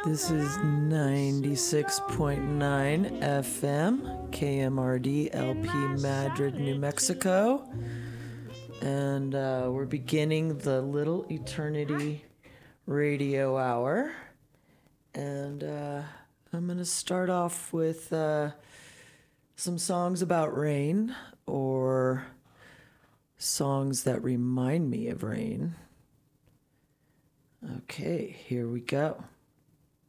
This is 96.9 FM, KMRD, LP Madrid, New Mexico. And we're beginning the Little Eternity Radio Hour. And I'm going to start off with some songs about rain, or songs that remind me of rain. Okay, here we go.